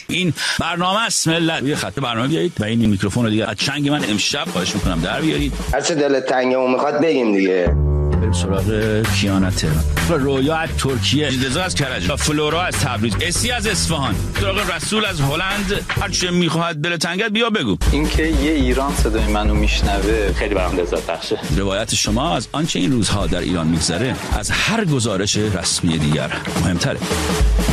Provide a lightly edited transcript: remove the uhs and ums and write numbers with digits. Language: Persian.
این برنامه است ملت. روی خط برنامه بیایید و این میکروفون رو دیگه از چنگ من امشب خواهش میکنم در بیارید. هر چه دلت تنگه میخواد بگیم دیگه. بریم سراغ کیانت تهران، رویا از ترکیه، رضا از کرج، فلورا از تبریز، اسی از اصفهان، سراغ رسول از هلند. هر چه میخواد دل تنگت بیا بگو. اینکه یه ایران صدای منو میشنوه خیلی برام لذت بخشه. روایت شما از آنچه این روزها در ایران میگذره از هر گزارش رسمی دیگر مهمتره.